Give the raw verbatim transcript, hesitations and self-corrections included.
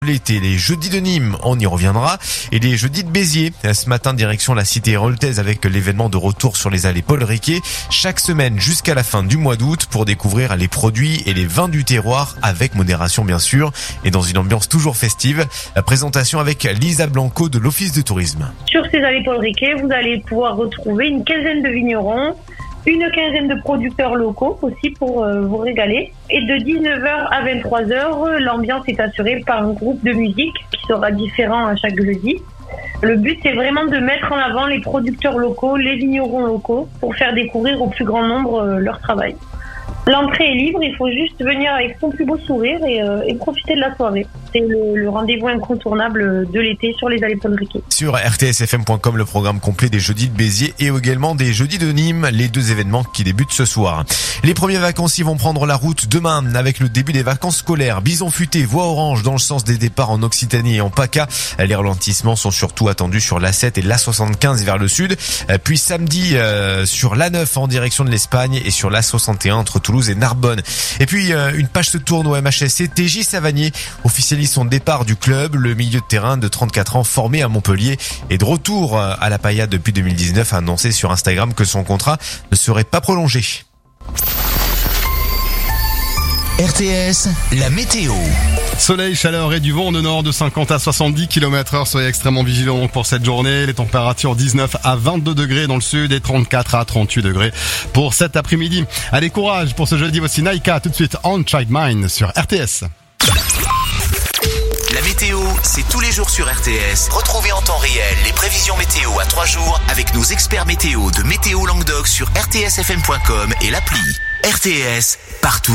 L'été, les jeudis de Nîmes, on y reviendra, et les jeudis de Béziers. Ce matin, direction la cité héroltaise avec l'événement de retour sur les allées Paul Riquet, chaque semaine jusqu'à la fin du mois d'août pour découvrir les produits et les vins du terroir, avec modération bien sûr, et dans une ambiance toujours festive. La présentation avec Lisa Blanco de l'Office de tourisme. Sur ces allées Paul Riquet, vous allez pouvoir retrouver une quinzaine de vignerons, une quinzaine de producteurs locaux aussi pour euh, vous régaler. Et de dix-neuf heures à vingt-trois heures, l'ambiance est assurée par un groupe de musique qui sera différent à chaque jeudi. Le but, c'est vraiment de mettre en avant les producteurs locaux, les vignerons locaux, pour faire découvrir au plus grand nombre euh, leur travail. L'entrée est libre, il faut juste venir avec son plus beau sourire et, euh, et profiter de la soirée. C'est le, le rendez-vous incontournable de l'été sur les allées Paul Riquet. Sur r t s f m point com, le programme complet des jeudis de Béziers et également des jeudis de Nîmes, les deux événements qui débutent ce soir. Les premiers vacanciers vont prendre la route demain avec le début des vacances scolaires. Bison futé, voie orange dans le sens des départs en Occitanie et en PACA. Les ralentissements sont surtout attendus sur l'A sept et l'A soixante-quinze vers le sud. Puis samedi euh, sur l'A neuf en direction de l'Espagne et sur l'A soixante et un entre Toulouse et Narbonne. Et puis euh, une page se tourne au M H S C. T J Savanier officialise son départ du club. Le milieu de terrain de trente-quatre ans formé à Montpellier est de retour à la Paillade depuis deux mille dix-neuf, a annoncé sur Instagram que son contrat ne serait pas prolongé. R T S, la météo. Soleil, chaleur et du vent de nord de cinquante à soixante-dix kilomètres heure. Soyez extrêmement vigilants donc pour cette journée. Les températures dix-neuf à vingt-deux degrés dans le sud et trente-quatre à trente-huit degrés pour cet après-midi. Allez, courage pour ce jeudi. Voici Naika tout de suite on Child Mine sur R T S. La météo, c'est tous les jours sur R T S. Retrouvez en temps réel les prévisions météo à trois jours avec nos experts météo de Météo Languedoc sur r t s f m point com et l'appli. R T S, partout.